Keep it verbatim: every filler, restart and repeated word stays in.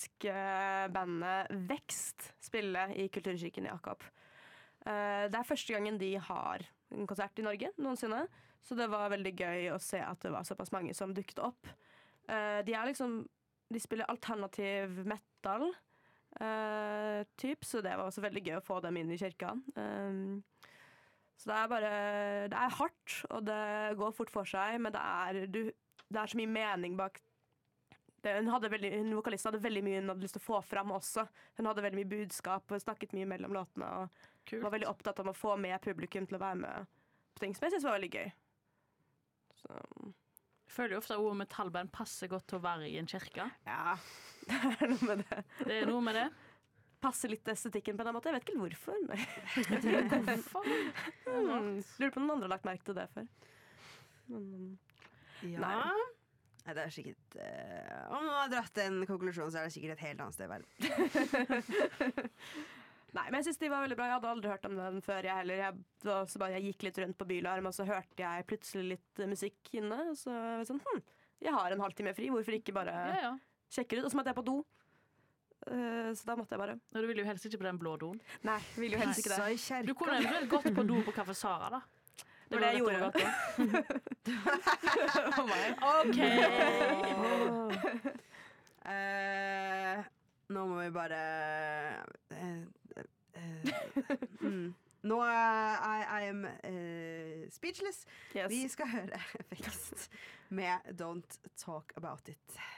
bandet Vekst spille i Kulturkirken i Jakob. Uh, det er første gangen de har en konsert i Norge noensinne, så det var veldig gøy å se at det var såpass mange som dukket opp. Uh, de er liksom De spiller alternativ metal uh, typ, så det var også veldig gøy å få dem inn i kirka. Um, så det er bare Det er hardt, og det går fort for seg, men det er, du, det er så mye mening bak det. Hun, hadde veldig, hun vokalisten hadde veldig mye hun hadde lyst til å få fram også. Hun hadde veldig mye budskap og snakket mye mellom låtene. Og Kult. Var veldig opptatt av å få med publikum til å være med på ting som jeg synes var veldig gøy. Så. Jeg føler jo ofte at ord metallband passer godt til å være i en kirke. Ja, det er noe med det. Det er noe med det. Passer litt estetikken på den måten. Jeg vet ikke hvorfor. hvorfor? Mm. Lurer på om noen andre har lagt merke til det før. Men, ja. Nei. Nei, det er sikkert uh, om noen har dratt en konklusjon, så er det sikkert et helt annet sted i verden. Nei, men jeg synes de var veldig bra. Jeg hadde aldri hørt om den før jeg heller. Jeg, så bare, jeg gikk litt rundt på Bylarm, og så hørte jeg plutselig litt musikk inne. Og så var jeg sånn, hm, jeg har en halvtime fri, hvorfor ikke bare ja, ja. sjekke ut? Og så måtte jeg på do. Uh, så da måtte jeg bare. Og du ville jo helst ikke på den blå doen. Nei, ville jo helst ikke det. Du kunne jo gått på do på Kaffe Sara, da. Det var det jeg gjorde. Oh my. OK! Oh. Uh, nå må vi bare uh, uh, mm. Nå er I, I am uh, speechless. Yes. Vi skal høre Vekst med Don't Talk About It.